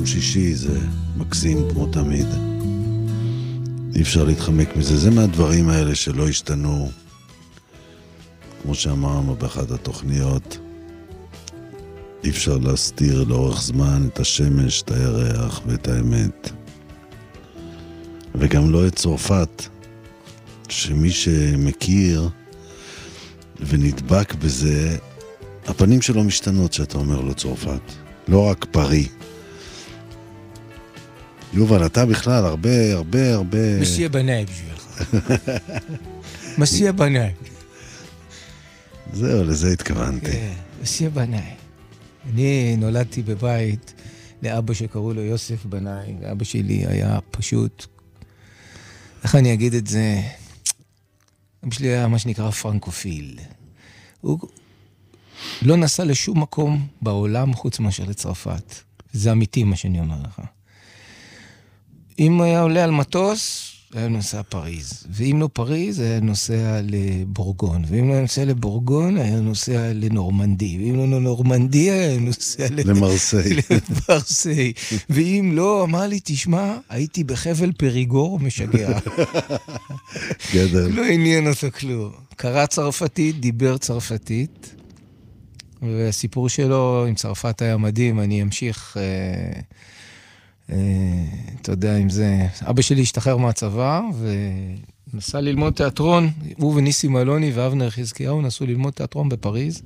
יום שישי, זה מקסים כמו תמיד. אי אפשר להתחמק מזה. זה מהדברים האלה שלא השתנו, כמו שאמרנו באחת התוכניות. אי אפשר להסתיר לאורך זמן את השמש, את הירח ואת האמת. וגם לא את צרפת, שמי שמכיר ונדבק בזה, הפנים שלו משתנות שאתה אומר לו צרפת. לא רק פרי. יובל, אתה בכלל הרבה... מסיה בנאי בשבילך. מסיה בנאי. זהו, לזה התכוונתי. כן, מסיה בנאי. אני נולדתי בבית לאבא שקראו לו יוסף בנאי, ואבא שלי היה פשוט, איך אני אגיד את זה? אבא שלי היה מה שנקרא פרנקופיל. הוא לא נסע לשום מקום בעולם חוץ מאשר לצרפת. זה אמיתי מה שאני אומר לך. אם היה עולה על מטוס, היה נוסע פריז. ואם לא פריז, היה נוסע לבורגון. ואם לא היה נוסע לבורגון, היה נוסע לנורמנדי. ואם לא נורמנדי, היה נוסע למרסיי. למרסיי. ואם לא, אמר לי, תשמע, הייתי בחבל פריגור משגע. גדל. לא עניין אותו כלום. קרא צרפתית, דיבר צרפתית. והסיפור שלו עם צרפת היה מדהים. אני אמשיך... אתה יודע אם זה... אבא שלי השתחרר מהצבא ונסע ללמוד תיאטרון. הוא וניסים אלוני ואבנר חזקיהו נסו ללמוד תיאטרון בפריז.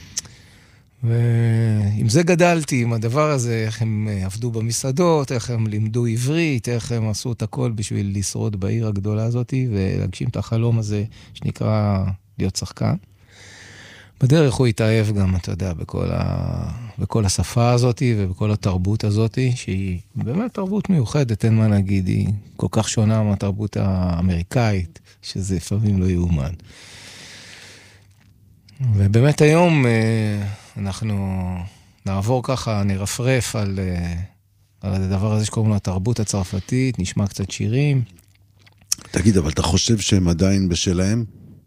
ועם זה גדלתי, עם הדבר הזה, איך הם עבדו במסעדות, איך הם לימדו עברית, איך הם עשו את הכל בשביל לשרוד בעיר הגדולה הזאת ולהגשים את החלום הזה שנקרא להיות שחקן. בדרך הוא התאהב גם, אתה יודע, בכל השפה הזאת ובכל התרבות הזאת, שהיא באמת תרבות מיוחדת, אין מה להגיד, היא כל כך שונה מהתרבות האמריקאית, שזה לפעמים לא יאומן. ובאמת היום אנחנו נעבור ככה, נרפרף על הדבר הזה שקוראים לו התרבות הצרפתית, נשמע קצת שירים. תגיד, אבל אתה חושב שהם עדיין בשלהם?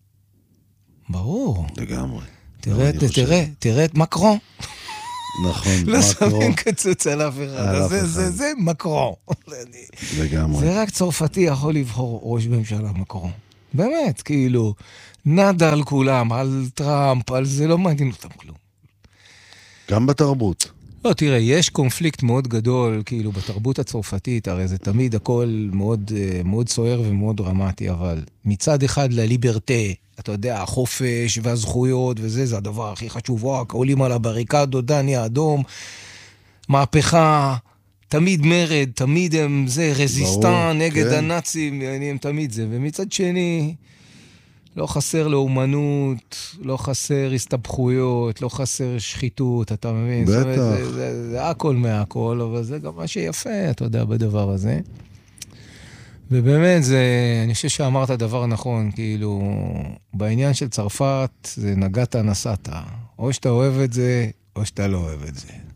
ברור. לגמרי. תראה את מקרון. נכון, לא שמים קצוץ על אף אחד. זה מקרון. לגמרי. זה רק צרפתי יכול לבחור ראש ממשלה מקרון. באמת, כאילו, נדה על כולם, על טראמפ, על זה לא מעניין אותם כלום. גם בתרבות. לא, תראה, יש קונפליקט מאוד גדול, כאילו, בתרבות הצרפתית, הרי זה תמיד הכל מאוד, מאוד סוער ומאוד דרמטי, אבל מצד אחד לליברטה, אתה יודע, החופש והזכויות וזה, זה הדבר הכי חשוב, עולים על הבריקדו, דני האדום, מהפכה, תמיד מרד, תמיד הם זה, רזיסטן נגד הנאצים, הם תמיד זה, ומצד שני, לא חסר לאומנות, לא חסר הסתבכויות, לא חסר שחיתות, אתה מבין? בטח. זה הכל מהכל, אבל זה גם מה שיפה, אתה יודע, בדבר הזה. ובאמת, אני חושב שאמרת דבר נכון, כאילו, בעניין של צרפת, זה נגעת נסעת. או שאתה אוהב את זה, או שאתה לא אוהב את זה.